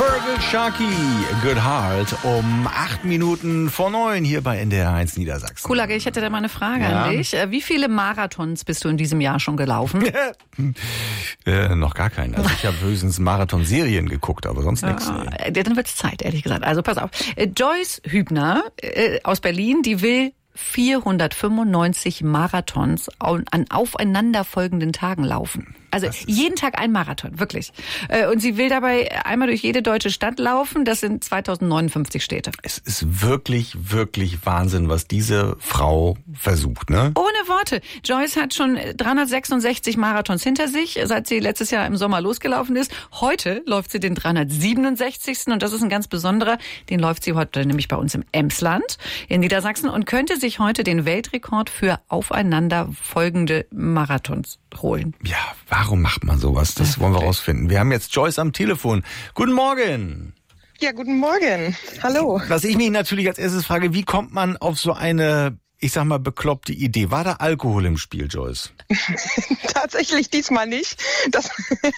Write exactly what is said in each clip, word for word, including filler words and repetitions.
Fergal Sharkey, Good Heart, um acht Minuten vor neun hier bei N D R eins Niedersachsen. Kulage, ich hätte da mal eine Frage Ja. an dich. Wie viele Marathons bist du in diesem Jahr schon gelaufen? äh, noch gar keinen. Also ich habe höchstens Marathonserien geguckt, aber sonst nichts. Ja, Nee. dann wird's Zeit, ehrlich gesagt. Also pass auf. Äh, Joyce Hübner äh, aus Berlin, die will vierhundertfünfundneunzig Marathons an aufeinanderfolgenden Tagen laufen. Also jeden Tag ein Marathon, wirklich. Und sie will dabei einmal durch jede deutsche Stadt laufen. Das sind zweitausendneunundfünfzig Städte. Es ist wirklich, wirklich Wahnsinn, was diese Frau versucht, ne? Ohne Worte. Joyce hat schon dreihundertsechsundsechzig Marathons hinter sich, seit sie letztes Jahr im Sommer losgelaufen ist. Heute läuft sie den dreihundertsiebenundsechzigsten und das ist ein ganz besonderer. Den läuft sie heute nämlich bei uns im Emsland in Niedersachsen und könnte sich heute den Weltrekord für aufeinanderfolgende Marathons holen. Ja, warum macht man sowas? Das wollen wir rausfinden. Wir haben jetzt Joyce am Telefon. Guten Morgen. Ja, guten Morgen. Hallo. Was ich mich natürlich als erstes frage, wie kommt man auf so eine, ich sag mal, bekloppte Idee? War da Alkohol im Spiel, Joyce? Tatsächlich diesmal nicht. Das,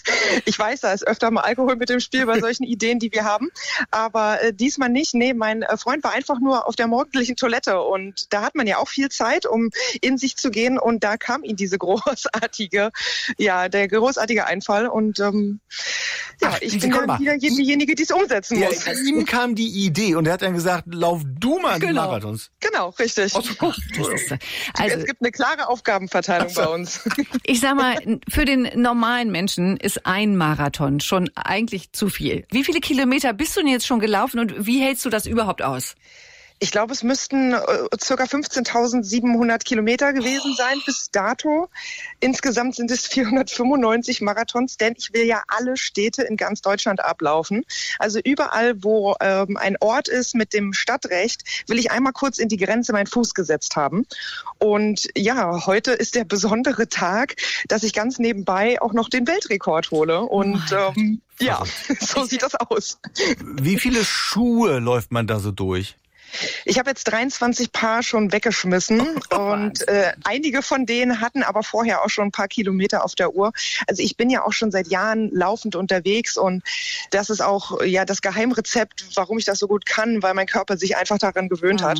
ich weiß, da ist öfter mal Alkohol mit dem Spiel bei solchen Ideen, die wir haben. Aber äh, diesmal nicht. Nee, mein äh, Freund war einfach nur auf der morgendlichen Toilette. Und da hat man ja auch viel Zeit, um in sich zu gehen. Und da kam ihm diese großartige, ja, der großartige Einfall. Und ähm, ja, Ach, ich Sie- bin guck dann mal. wieder diejenige, die es umsetzen Ja, muss. ihm kam die Idee und er hat dann gesagt, lauf du mal die Genau. Marathons. Genau, richtig. Das ist, also es gibt eine klare Aufgabenverteilung bei uns. ich sag mal, für den normalen Menschen ist ein Marathon schon eigentlich zu viel. Wie viele Kilometer bist du denn jetzt schon gelaufen und wie hältst du das überhaupt aus? Ich glaube, es müssten äh, circa fünfzehntausendsiebenhundert Kilometer gewesen sein bis dato. Insgesamt sind es vierhundertfünfundneunzig Marathons, denn ich will ja alle Städte in ganz Deutschland ablaufen. Also überall, wo ähm, ein Ort ist mit dem Stadtrecht, will ich einmal kurz in die Grenze meinen Fuß gesetzt haben. Und ja, heute ist der besondere Tag, dass ich ganz nebenbei auch noch den Weltrekord hole. Und ähm, ja, so sieht das aus. Wie viele Schuhe läuft man da so durch? Ich habe jetzt dreiundzwanzig Paar schon weggeschmissen und äh, einige von denen hatten aber vorher auch schon ein paar Kilometer auf der Uhr. Also ich bin ja auch schon seit Jahren laufend unterwegs und das ist auch ja das Geheimrezept, warum ich das so gut kann, weil mein Körper sich einfach daran gewöhnt hat.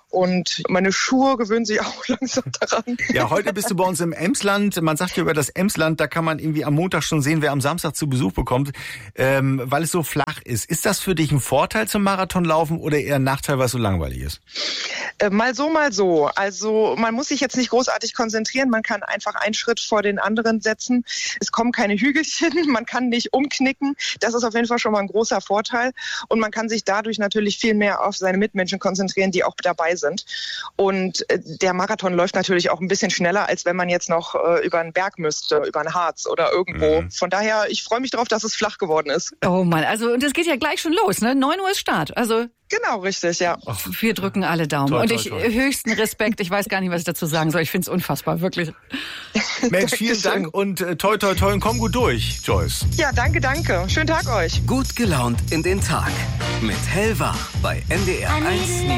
Und meine Schuhe gewöhnen sich auch langsam daran. Ja, heute bist du bei uns im Emsland. Man sagt ja über das Emsland, da kann man irgendwie am Montag schon sehen, wer am Samstag zu Besuch bekommt, ähm, weil es so flach ist. Ist das für dich ein Vorteil zum Marathonlaufen oder eher ein Nachteil, weil es so langweilig ist? Äh, mal so, mal so. Also man muss sich jetzt nicht großartig konzentrieren. Man kann einfach einen Schritt vor den anderen setzen. Es kommen keine Hügelchen. Man kann nicht umknicken. Das ist auf jeden Fall schon mal ein großer Vorteil. Und man kann sich dadurch natürlich viel mehr auf seine Mitmenschen konzentrieren, die auch dabei sind. sind. Und äh, der Marathon läuft natürlich auch ein bisschen schneller, als wenn man jetzt noch äh, über einen Berg müsste, über einen Harz oder irgendwo. Mhm. Von daher, ich freue mich darauf, dass es flach geworden ist. Oh Mann, also und es geht ja gleich schon los, ne? neun Uhr ist Start, also... Genau, richtig, ja. Wir drücken alle Daumen. Toll, und toll, ich toll. höchsten Respekt, ich weiß gar nicht, was ich dazu sagen soll. Ich finde es unfassbar, wirklich. Mensch, vielen Dank und äh, toi, toi, toi und komm gut durch, Joyce. Ja, danke, danke. Schönen Tag euch. Gut gelaunt in den Tag mit Hellwach bei N D R eins.